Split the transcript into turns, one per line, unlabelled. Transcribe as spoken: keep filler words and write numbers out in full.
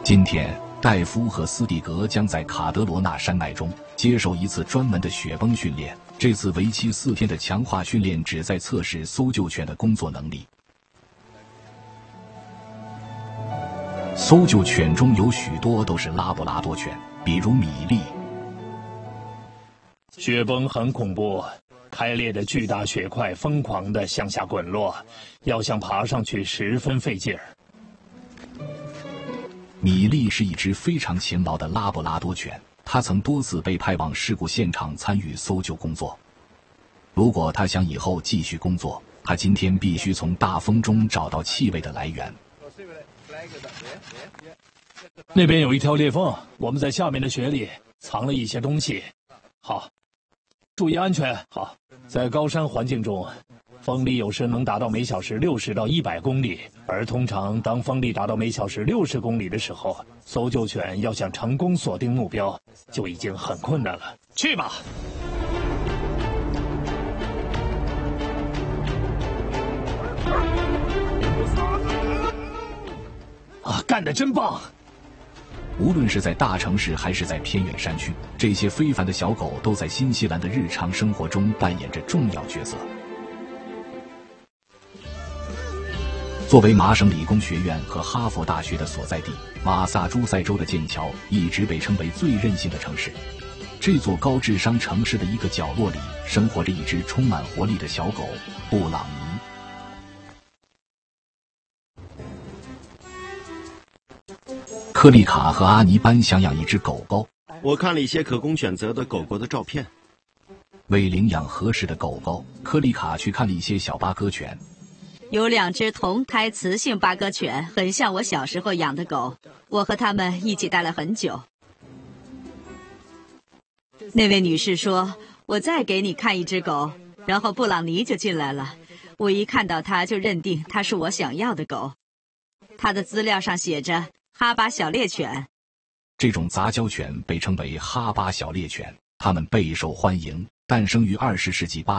今天，戴夫和斯蒂格将在卡德罗纳山脉中接受一次专门的雪崩训练。这次为期四天的强化训练旨在测试搜救犬的工作能力。搜救犬中有许多都是拉布拉多犬，比如米莉。
雪崩很恐怖，开裂的巨大雪块疯狂地向下滚落，要想爬上去十分费劲儿。
米莉是一只非常勤劳的拉布拉多犬，它曾多次被派往事故现场参与搜救工作。如果它想以后继续工作，它今天必须从大风中找到气味的来源。
那边有一条裂缝，我们在下面的雪里藏了一些东西。好，注意安全。好，在高山环境中，风力有时能达到每小时六十到一百公里，而通常当风力达到每小时六十公里的时候，搜救犬要想成功锁定目标，就已经很困难了。去吧！啊，干得真棒！
无论是在大城市还是在偏远山区，这些非凡的小狗都在新西兰的日常生活中扮演着重要角色。作为麻省理工学院和哈佛大学的所在地，马萨诸塞州的剑桥一直被称为最韧性的城市。这座高智商城市的一个角落里，生活着一只充满活力的小狗布朗尼。克丽卡和阿尼班想养一只狗狗。
我看了一些可供选择的狗狗的照片。
为领养合适的狗狗，克丽卡去看了一些小巴哥犬。
有两只同胎雌性巴哥犬，很像我小时候养的狗，我和它们一起待了很久。那位女士说，我再给你看一只狗，然后布朗尼就进来了。我一看到它就认定它是我想要的狗。它的资料上写着哈巴小猎犬。
这种杂交犬被称为哈巴小猎犬，它们备受欢迎，诞生于二十世纪八